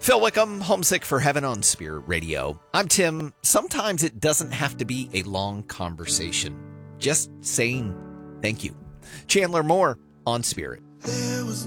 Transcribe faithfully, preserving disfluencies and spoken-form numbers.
Phil Wickham, Homesick for Heaven on Spirit Radio. I'm Tim. Sometimes it doesn't have to be a long conversation. Just saying thank you. Chandler Moore on Spirit. There was